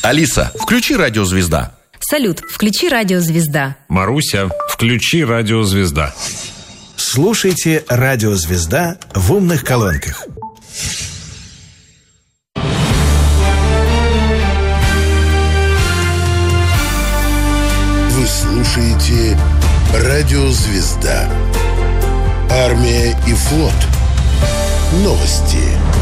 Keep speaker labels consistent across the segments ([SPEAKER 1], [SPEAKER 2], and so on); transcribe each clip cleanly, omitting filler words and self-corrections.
[SPEAKER 1] Алиса, включи «Радио Звезда».
[SPEAKER 2] Салют, включи «Радио Звезда».
[SPEAKER 3] Маруся, включи «Радио Звезда».
[SPEAKER 4] Слушайте «Радио Звезда» в умных колонках.
[SPEAKER 5] Вы слушаете «Радио Звезда». Армия и флот. Новости.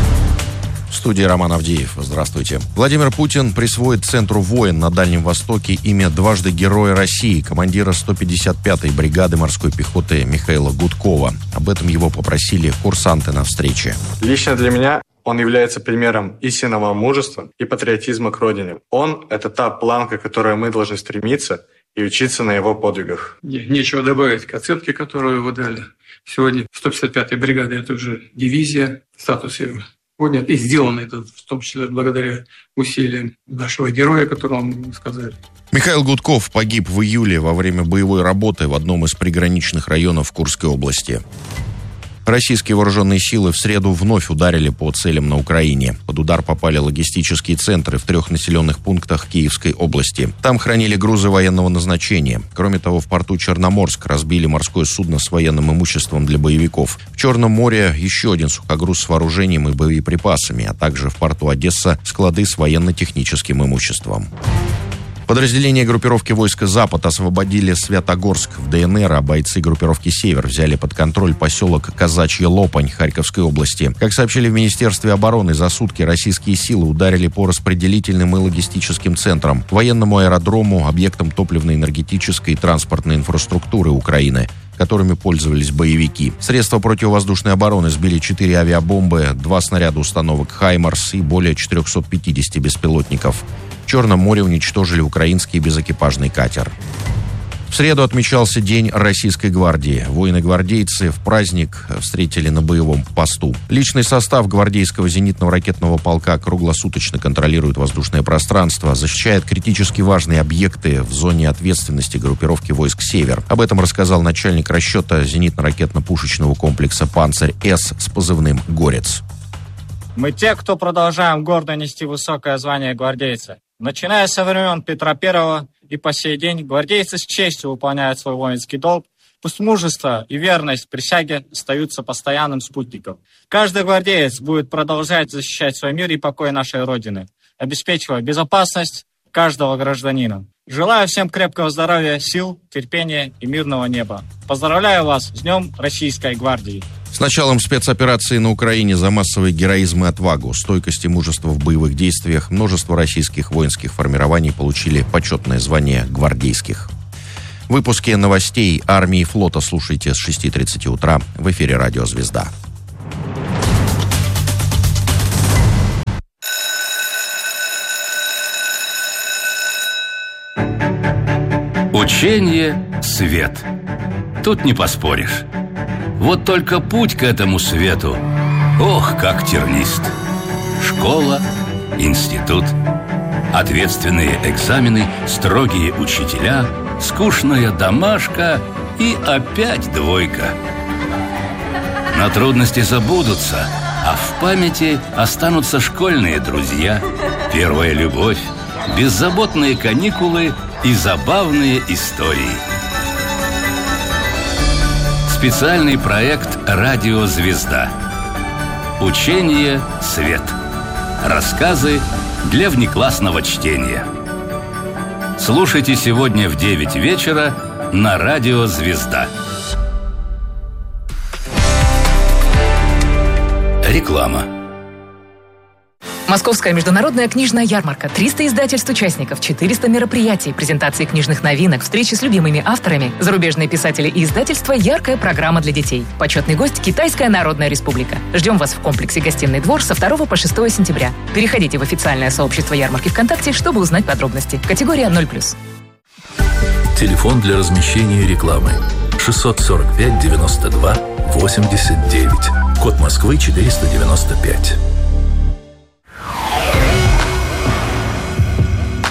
[SPEAKER 1] В студии Роман Авдеев. Здравствуйте. Владимир Путин присвоит Центру войн на Дальнем Востоке имя дважды Героя России, командира 155-й бригады морской пехоты Михаила Гудкова. Об этом его попросили курсанты на встрече.
[SPEAKER 6] Лично для меня он является примером истинного мужества и патриотизма к родине. Он – это та планка, к которой мы должны стремиться и учиться на его подвигах.
[SPEAKER 7] Нечего добавить к оценке, которую вы дали. Сегодня 155-я бригада – это уже дивизия, статус ее поднят. И сделано это в том числе благодаря усилиям нашего героя, о котором мы сказали.
[SPEAKER 1] Михаил Гудков погиб в июле во время боевой работы в одном из приграничных районов Курской области. Российские вооруженные силы в среду вновь ударили по целям на Украине. Под удар попали логистические центры в 3 населенных пунктах Киевской области. Там хранили грузы военного назначения. Кроме того, в порту Черноморск разбили морское судно с военным имуществом для боевиков. В Черном море еще один сухогруз с вооружением и боеприпасами, а также в порту Одесса склады с военно-техническим имуществом. Подразделения группировки войска «Запад» освободили Святогорск в ДНР, а бойцы группировки «Север» взяли под контроль поселок Казачья Лопань Харьковской области. Как сообщили в Министерстве обороны, за сутки российские силы ударили по распределительным и логистическим центрам, военному аэродрому, объектам топливно-энергетической и транспортной инфраструктуры Украины, которыми пользовались боевики. Средства противовоздушной обороны сбили 4 авиабомбы, 2 снаряда установок «Хаймарс» и более 450 беспилотников. В Черном море уничтожили украинский безэкипажный катер. В среду отмечался День Российской гвардии. Воины-гвардейцы в праздник встретили на боевом посту. Личный состав гвардейского зенитного ракетного полка круглосуточно контролирует воздушное пространство, защищает критически важные объекты в зоне ответственности группировки войск «Север». Об этом рассказал начальник расчета зенитно-ракетно-пушечного комплекса «Панцирь-С» с позывным «Горец».
[SPEAKER 8] Мы те, кто продолжаем гордо нести высокое звание гвардейца. Начиная со времен Петра I и по сей день гвардейцы с честью выполняют свой воинский долг, пусть мужество и верность присяге остаются постоянным спутником. Каждый гвардеец будет продолжать защищать свой мир и покой нашей Родины, обеспечивая безопасность каждого гражданина. Желаю всем крепкого здоровья, сил, терпения и мирного неба. Поздравляю вас с Днем Российской гвардии.
[SPEAKER 1] С началом спецоперации на Украине за массовый героизм и отвагу, стойкость и мужество в боевых действиях множество российских воинских формирований получили почетное звание гвардейских. Выпуски новостей армии и флота слушайте с 6:30 утра в эфире «Радио Звезда».
[SPEAKER 9] Учение – свет. Тут не поспоришь. Вот только путь к этому свету, ох, как тернист. Школа, институт, ответственные экзамены, строгие учителя, скучная домашка и опять двойка. Но трудности забудутся, а в памяти останутся школьные друзья, первая любовь, беззаботные каникулы и забавные истории. Специальный проект «Радио Звезда». Учение «Свет». Рассказы для внеклассного чтения. Слушайте сегодня в 9 вечера на «Радио Звезда». Реклама.
[SPEAKER 10] Московская международная книжная ярмарка. 300 издательств участников, 400 мероприятий, презентации книжных новинок, встречи с любимыми авторами, зарубежные писатели и издательства, яркая программа для детей. Почетный гость – Китайская Народная Республика. Ждем вас в комплексе «Гостиный двор» со 2 по 6 сентября. Переходите в официальное сообщество ярмарки ВКонтакте, чтобы узнать подробности. Категория 0+.
[SPEAKER 11] Телефон для размещения рекламы 645 92 89. Код Москвы 495.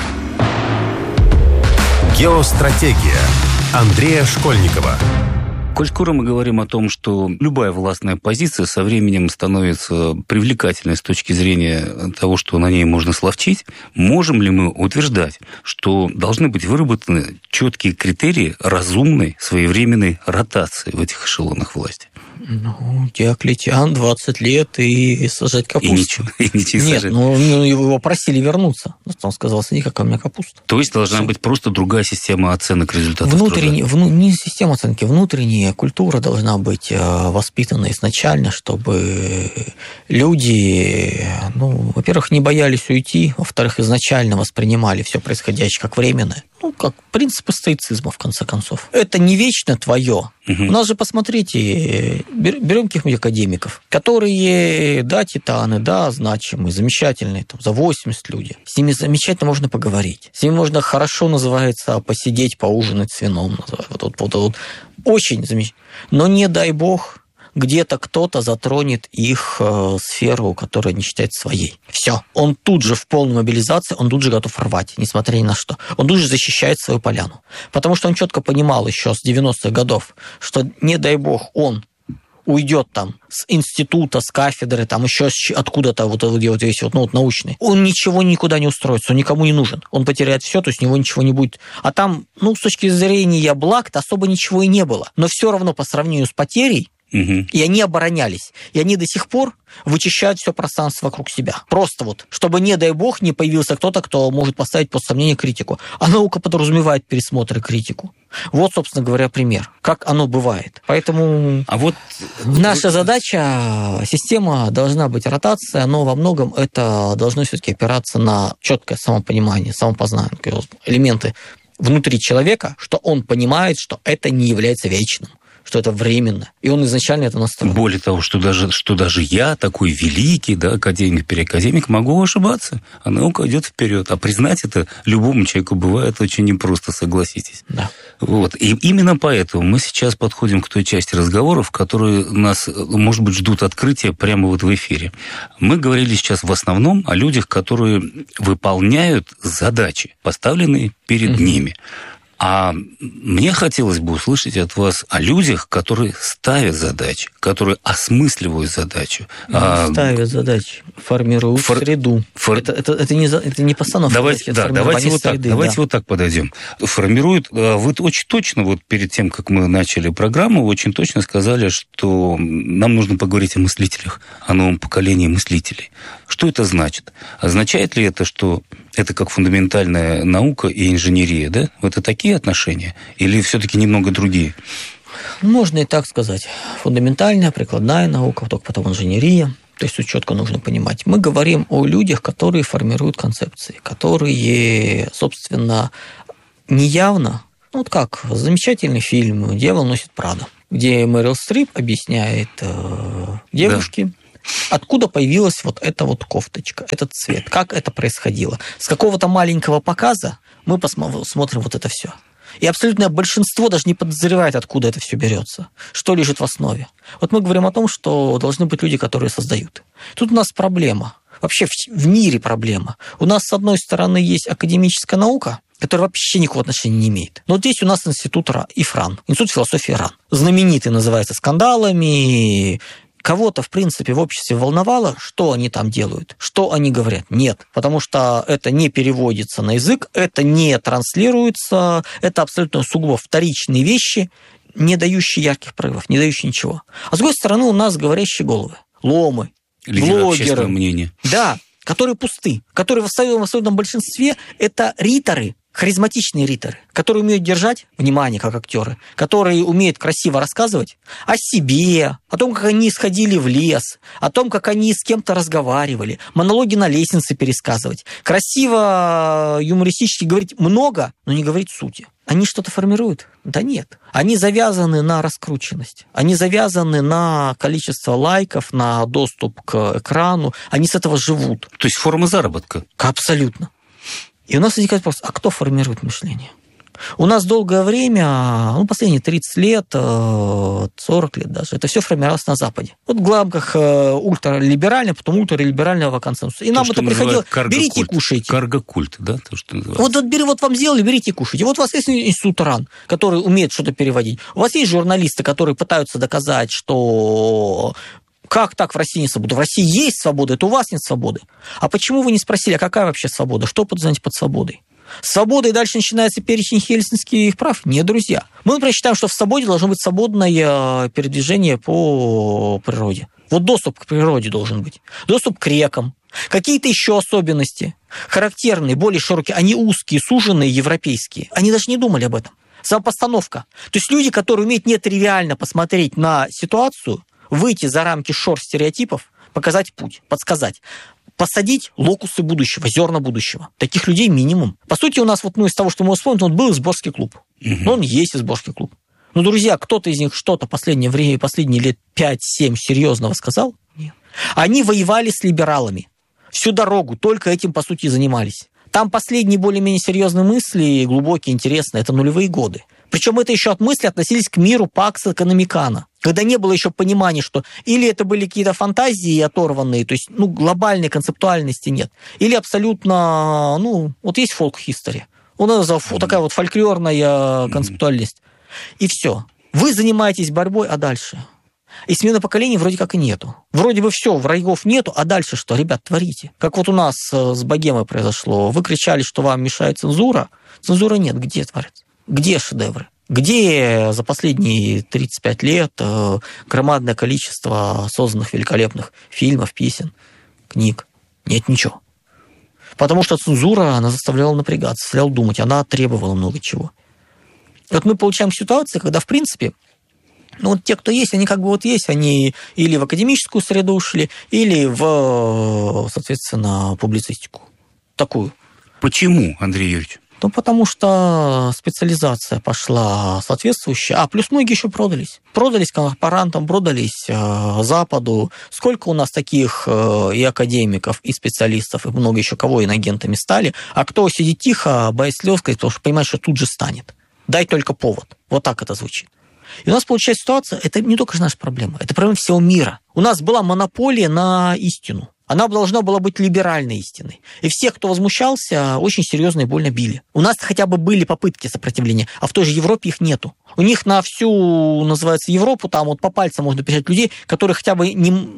[SPEAKER 12] Геостратегия Андрея Школьникова. Коль скоро мы говорим о том, что любая властная позиция со временем становится привлекательной с точки зрения того, что на ней можно словчить, можем ли мы утверждать, что должны быть выработаны четкие критерии разумной своевременной ротации в этих эшелонах власти?
[SPEAKER 13] Диоклетиан 20 лет и сажать капусту.
[SPEAKER 12] И ничего
[SPEAKER 13] Нет,
[SPEAKER 12] сажать.
[SPEAKER 13] его просили вернуться. Он сказал, сиди, какая у меня капуста.
[SPEAKER 12] То есть должна быть просто другая система оценок результатов
[SPEAKER 13] внутренняя,
[SPEAKER 12] труда?
[SPEAKER 13] Не система оценки, внутренняя культура должна быть воспитана изначально, чтобы люди, во-первых, не боялись уйти, во-вторых, изначально воспринимали все происходящее как временное. Как принципы стоицизма, в конце концов. Это не вечно твое. У нас же, посмотрите, берем каких-нибудь академиков, которые, титаны, значимые, замечательные, за 80 люди. С ними замечательно можно поговорить. С ними можно хорошо, называется, посидеть, поужинать с вином. Вот. Очень замечательно. Но не дай бог, где-то кто-то затронет их сферу, которую не считает своей. Все. Он тут же в полной мобилизации, он тут же готов рвать, несмотря ни на что. Он тут же защищает свою поляну. Потому что он четко понимал еще с 90-х годов, что, не дай бог, он уйдет там с института, с кафедры, там еще откуда-то, весь научный. Он ничего никуда не устроится, он никому не нужен. Он потеряет все, то есть у него ничего не будет. А там, с точки зрения благ-то особо ничего и не было. Но все равно по сравнению с потерей, и они оборонялись. И они до сих пор вычищают все пространство вокруг себя. Просто чтобы, не дай бог, не появился кто-то, кто может поставить под сомнение критику. А наука подразумевает пересмотр и критику. Вот, собственно говоря, пример. Как оно бывает. Поэтому наша задача, система должна быть ротация, но во многом это должно все-таки опираться на четкое самопонимание, самопознание, элементы внутри человека, что он понимает, что это не является вечным, что это временно. И он изначально это настроил.
[SPEAKER 12] Более того, что даже я, такой великий, академик, переакадемик, могу ошибаться. А наука идет вперед. А признать это любому человеку бывает очень непросто, согласитесь.
[SPEAKER 13] Да.
[SPEAKER 12] И именно поэтому мы сейчас подходим к той части разговоров, которые нас, может быть, ждут открытия прямо в эфире. Мы говорили сейчас в основном о людях, которые выполняют задачи, поставленные перед ними. А мне хотелось бы услышать от вас о людях, которые ставят задачи, которые осмысливают задачу.
[SPEAKER 13] Ставят задачи, формируют среду. Это не постановка.
[SPEAKER 12] Давайте вот так подойдем. Формируют. Вы очень точно, перед тем, как мы начали программу, очень точно сказали, что нам нужно поговорить о мыслителях, о новом поколении мыслителей. Что это значит? Означает ли это, что это как фундаментальная наука и инженерия, да? Это такие отношения? Или все-таки немного другие?
[SPEAKER 13] Можно и так сказать. Фундаментальная, прикладная наука, только потом инженерия. То есть тут четко нужно понимать. Мы говорим о людях, которые формируют концепции, которые, собственно, неявно, как замечательный фильм «Дьявол носит Прада», где Мэрил Стрип объясняет девушке, откуда появилась эта кофточка, этот цвет, как это происходило. С какого-то маленького показа мы смотрим это все. И абсолютное большинство даже не подозревает, откуда это все берется, что лежит в основе. Мы говорим о том, что должны быть люди, которые создают. Тут у нас проблема. Вообще в мире проблема. У нас, с одной стороны, есть академическая наука, которая вообще никакого отношения не имеет. Но здесь у нас институт ИФРАН, Институт философии РАН. Знаменитый, называется, скандалами. Кого-то, в принципе, в обществе волновало, что они там делают, что они говорят? Нет, потому что это не переводится на язык, это не транслируется, это абсолютно сугубо вторичные вещи, не дающие ярких прорывов, не дающие ничего. А с другой стороны, у нас говорящие головы, ломы, блогеры.
[SPEAKER 12] Мнение.
[SPEAKER 13] Да, которые пусты, которые в абсолютном большинстве это риторы, харизматичные риторы, которые умеют держать внимание, как актеры, которые умеют красиво рассказывать о себе, о том, как они сходили в лес, о том, как они с кем-то разговаривали, монологи на лестнице пересказывать, красиво, юмористически говорить много, но не говорить сути. Они что-то формируют? Да нет. Они завязаны на раскрученность, они завязаны на количество лайков, на доступ к экрану, они с этого живут.
[SPEAKER 12] То есть форма заработка?
[SPEAKER 13] Абсолютно. И у нас возникает вопрос, а кто формирует мышление? У нас долгое время, последние 30 лет, 40 лет даже, это все формировалось на Западе. Вот в рамках ультралиберального, потом ультралиберального консенсуса. И нам это приходило, берите и кушайте.
[SPEAKER 12] Карго-культ, да? То, что называется.
[SPEAKER 13] Вот вам сделали, берите и кушайте. Вот у вас есть институт РАН, который умеет что-то переводить. У вас есть журналисты, которые пытаются доказать, что... Как так в России нет свободы? В России есть свобода, это у вас нет свободы. А почему вы не спросили, а какая вообще свобода? Что подразумеваете под свободой? Свобода, и дальше начинается перечень хельсинских прав? Нет, друзья. Мы, например, считаем, что в свободе должно быть свободное передвижение по природе. Вот доступ к природе должен быть. Доступ к рекам. Какие-то еще особенности, характерные, более широкие, они узкие, суженные, европейские. Они даже не думали об этом. Сама постановка. То есть люди, которые умеют нетривиально посмотреть на ситуацию, выйти за рамки шор стереотипов, показать путь, подсказать. Посадить локусы будущего, зерна будущего. Таких людей минимум. По сути, у нас из того, что мы вспомним, был сборский клуб. Но он есть сборский клуб. Но, друзья, кто-то из них что-то последние лет 5-7 серьезного сказал? Нет. Они воевали с либералами. Всю дорогу только этим, по сути, занимались. Там последние более-менее серьезные мысли, глубокие, интересные, это нулевые годы. Причем это еще от мысли относились к миру Пакса Экономикана, когда не было еще понимания, что или это были какие-то фантазии оторванные, то есть глобальной концептуальности нет, или абсолютно, есть фолк-хистори, такая вот фольклорная концептуальность. И все. Вы занимаетесь борьбой, а дальше? И смены поколений вроде как и нету. Вроде бы все, врагов нету, а дальше что? Ребят, творите. Как вот у нас с Богемой произошло. Вы кричали, что вам мешает цензура. Цензуры нет. Где творится? Где шедевры? Где за последние 35 лет громадное количество созданных великолепных фильмов, песен, книг? Нет ничего. Потому что цензура, она заставляла напрягаться, заставляла думать, она требовала много чего. Вот мы получаем ситуацию, когда, в принципе, те, кто есть, они есть, они или в академическую среду ушли, или в, соответственно, публицистику. Такую.
[SPEAKER 12] Почему, Андрей Юрьевич?
[SPEAKER 13] Потому что специализация пошла соответствующая. Плюс многие еще продались. Продались корпорантам, продались Западу. Сколько у нас таких и академиков, и специалистов, и много еще кого инагентами стали. А кто сидит тихо, боясь слез, потому что понимает, что тут же станет. Дай только повод. Вот так это звучит. И у нас получается ситуация, это не только наша проблема, это проблема всего мира. У нас была монополия на истину. Она должна была быть либеральной истиной. И всех, кто возмущался, очень серьезно и больно били. У нас хотя бы были попытки сопротивления, а в той же Европе их нету. У них на всю, называется, Европу, там по пальцам можно пересчитать людей, которые хотя бы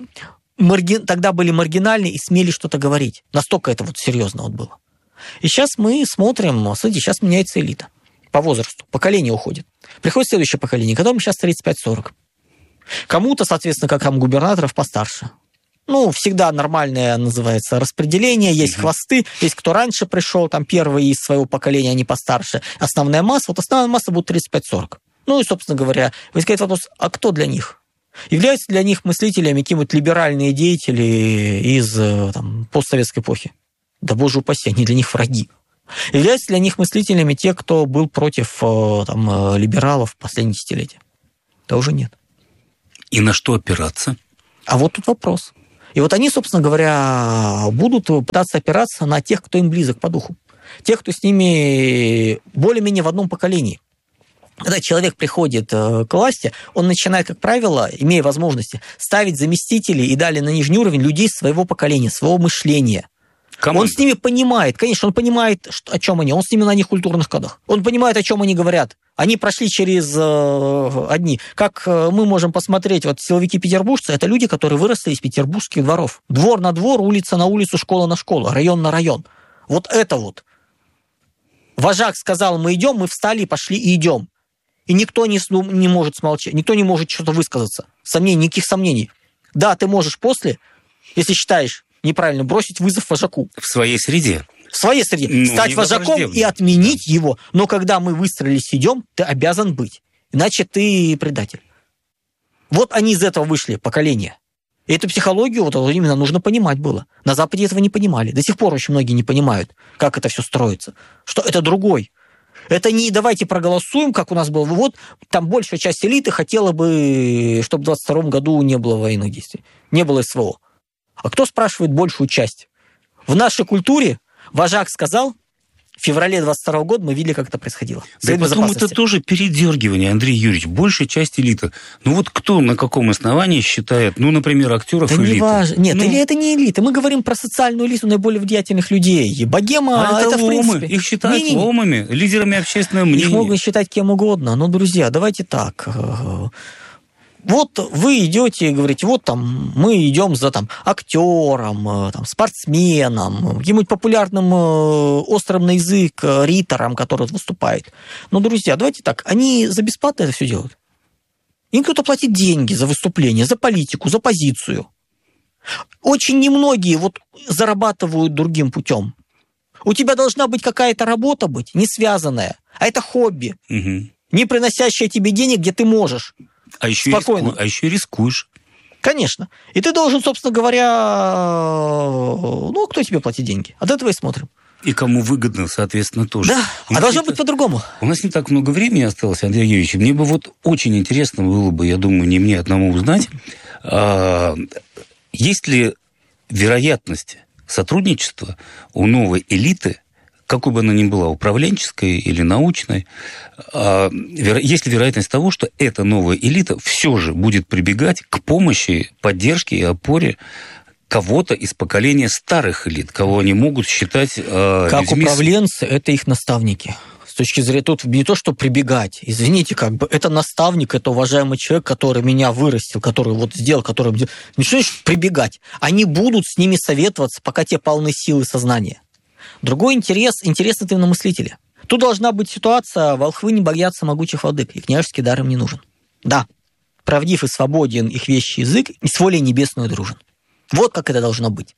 [SPEAKER 13] тогда были маргинальны и смели что-то говорить. Настолько это серьезно было. И сейчас мы смотрим, смотрите, сейчас меняется элита по возрасту, поколение уходит. Приходит следующее поколение, которому сейчас 35-40. Кому-то, соответственно, как там губернаторов, постарше. Всегда нормальное, называется, распределение, есть хвосты, есть кто раньше пришел, там первый из своего поколения, они постарше. Основная масса, основная масса будет 35-40. И, собственно говоря, возникает вопрос, а кто для них? Являются для них мыслителями какие-нибудь либеральные деятели из постсоветской эпохи? Да, боже упаси, они для них враги. Являются для них мыслителями те, кто был против либералов в последние десятилетия? Да уже нет.
[SPEAKER 12] И на что опираться?
[SPEAKER 13] А вот тут вопрос. И они, собственно говоря, будут пытаться опираться на тех, кто им близок по духу. Тех, кто с ними более-менее в одном поколении. Когда человек приходит к власти, он начинает, как правило, имея возможности, ставить заместителей и далее на нижний уровень людей своего поколения, своего мышления. Он с ними понимает, конечно, он понимает, о чем они, он с ними на них культурных кодах. Он понимает, о чем они говорят. Они прошли через одни. Как мы можем посмотреть, силовики-петербуржцы, это люди, которые выросли из петербургских дворов. Двор на двор, улица на улицу, школа на школу, район на район. Вот это вот. Вожак сказал, мы идем, мы встали, пошли и идем. И никто не может смолчать, никто не может что-то высказаться. Никаких сомнений. Да, ты можешь после, если считаешь неправильно, бросить вызов вожаку.
[SPEAKER 12] В своей среде.
[SPEAKER 13] В своей среде. Стать вожаком и отменить его. Но когда мы выстроились, идем, ты обязан быть. Иначе ты предатель. Вот они из этого вышли, поколение. И эту психологию именно нужно понимать было. На Западе этого не понимали. До сих пор очень многие не понимают, как это все строится. Что это другой. Это не давайте проголосуем, как у нас было. Там большая часть элиты хотела бы, чтобы в 22 году не было военных действий. Не было СВО. А кто спрашивает большую часть? В нашей культуре вожак сказал, В феврале 22 года мы видели, как это происходило.
[SPEAKER 12] Да и потом это тоже передергивание, Андрей Юрьевич. Большая часть элиты. Ну вот кто на каком основании считает, ну, например, актеров элитой?
[SPEAKER 13] Не важно. Нет, это не элита. Мы говорим про социальную элиту наиболее влиятельных людей. Богема, это в принципе...
[SPEAKER 12] Их считают ломами, лидерами общественного мнения.
[SPEAKER 13] Их могут считать кем угодно. Но, друзья, давайте так... Вот вы идете и говорите, вот там мы идем за там актером, там, спортсменом, каким-нибудь популярным острым на язык ритором, который выступает. Но, друзья, давайте так, они за бесплатно это все делают. Им кто-то платит деньги за выступление, за политику, за позицию. Очень немногие вот зарабатывают другим путем. У тебя должна быть какая-то работа быть, не связанная, а это хобби, не приносящее тебе денег, где ты можешь.
[SPEAKER 12] А еще рискуешь.
[SPEAKER 13] Конечно. И ты должен, собственно говоря, ну, кто тебе платит деньги? От этого и смотрим.
[SPEAKER 12] И кому выгодно, соответственно, тоже.
[SPEAKER 13] Да, должно быть по-другому.
[SPEAKER 12] У нас не так много времени осталось, Андрей Юрьевич. Мне бы вот очень интересно было бы, я думаю, не мне одному узнать, есть ли вероятность сотрудничества у новой элиты, какой бы она ни была, управленческой или научной, есть ли вероятность того, что эта новая элита все же будет прибегать к помощи, поддержке и опоре кого-то из поколения старых элит, кого они могут считать
[SPEAKER 13] как людьми... управленцы, это их наставники. С точки зрения, тут не то, что прибегать. Извините, как бы, это наставник, это уважаемый человек, который меня вырастил, который вот сделал, который... Не что значит прибегать. Они будут с ними советоваться, пока те полны силы сознания. Другой интересны именно мыслители. Тут должна быть ситуация, волхвы не боятся могучих владык, и княжеский дар им не нужен. Да, правдив и свободен их вещий язык, и с волей небесную дружен. Вот как это должно быть.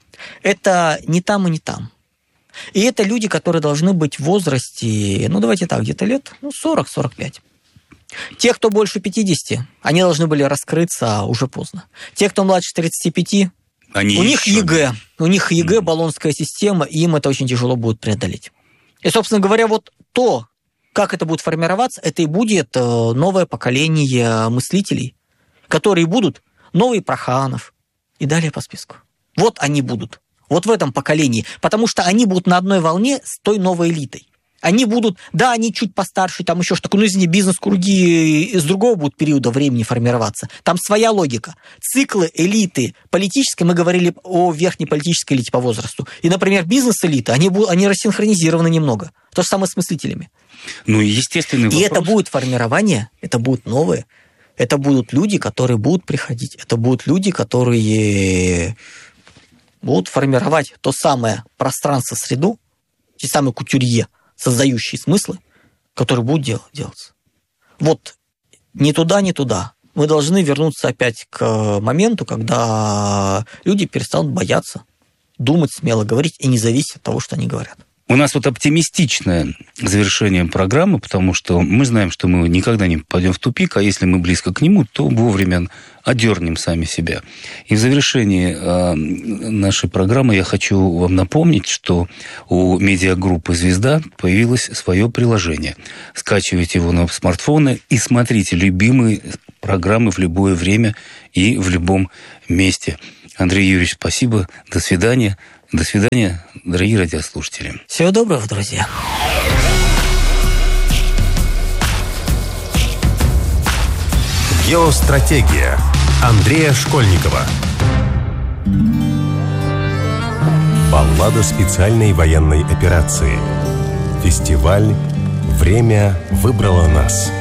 [SPEAKER 13] Это не там и не там. И это люди, которые должны быть в возрасте, ну давайте так, где-то лет 40-45. Те, кто больше 50, они должны были раскрыться уже поздно. Те, кто младше 35, у них ЕГЭ, болонская система, и им это очень тяжело будет преодолеть. И, собственно говоря, вот то, как это будет формироваться, это и будет новое поколение мыслителей, которые будут новые Проханов и далее по списку. Вот они будут. Вот в этом поколении. Потому что они будут на одной волне с той новой элитой. Они будут, да, они чуть постарше, там еще что-то, ну, извини, бизнес-круги из другого будут периода времени формироваться. Там своя логика. Циклы элиты политической, мы говорили о верхней политической элите по возрасту. И, например, бизнес-элита, они рассинхронизированы немного. То же самое с мыслителями.
[SPEAKER 12] Ну, естественный вопрос.
[SPEAKER 13] И это будет формирование, это будут новые, это будут люди, которые будут приходить, это будут люди, которые будут формировать то самое пространство, среду, те самые кутюрье, создающие смыслы, которые будут делаться. Вот ни туда, ни туда. Мы должны вернуться опять к моменту, когда люди перестанут бояться, думать смело, говорить и не зависеть от того, что они говорят.
[SPEAKER 12] У нас вот оптимистичное завершение программы, потому что мы знаем, что мы никогда не попадем в тупик, а если мы близко к нему, то вовремя одернем сами себя. И в завершении нашей программы я хочу вам напомнить, что у медиагруппы «Звезда» появилось свое приложение. Скачивайте его на смартфоны и смотрите любимые программы в любое время и в любом месте. Андрей Юрьевич, спасибо. До свидания. До свидания, дорогие радиослушатели.
[SPEAKER 13] Всего доброго, друзья.
[SPEAKER 14] Геостратегия Андрея Школьникова. Баллада специальной военной операции. Фестиваль «Время выбрало нас».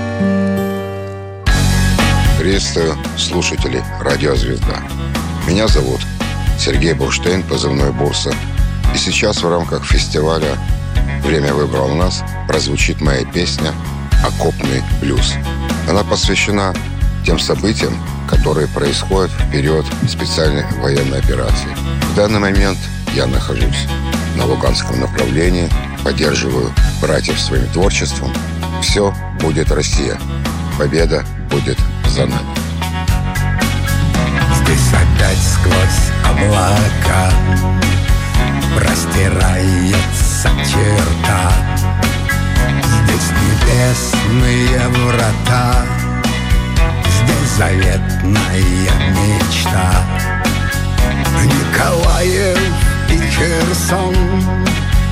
[SPEAKER 15] Приветствую слушателей «Радио Звезда». Меня зовут Сергей Бурштейн, позывной «Бурса». И сейчас в рамках фестиваля «Время выбрало нас» прозвучит моя песня «Окопный блюз». Она посвящена тем событиям, которые происходят в период специальной военной операции. В данный момент я нахожусь на Луганском направлении, поддерживаю братьев своим творчеством. Все будет Россия. Победа будет за нами.
[SPEAKER 16] Здесь опять сквозь облака простирается черта. Здесь небесные врата, здесь заветная мечта. Николаев и Херсон,